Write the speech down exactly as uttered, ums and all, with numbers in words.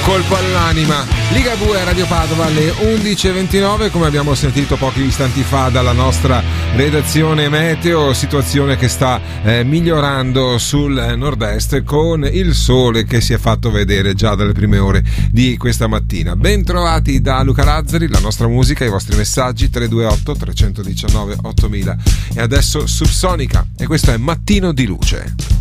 colpo all'anima. Ligabue, Radio Padova, alle undici e ventinove, come abbiamo sentito pochi istanti fa dalla nostra redazione meteo, situazione che sta eh, migliorando sul nord-est con il sole che si è fatto vedere già dalle prime ore di questa mattina. Ben trovati da Luca Lazzari, la nostra musica, i vostri messaggi tre due otto tre uno nove ottomila e adesso Subsonica, e questo è Mattino di Luce.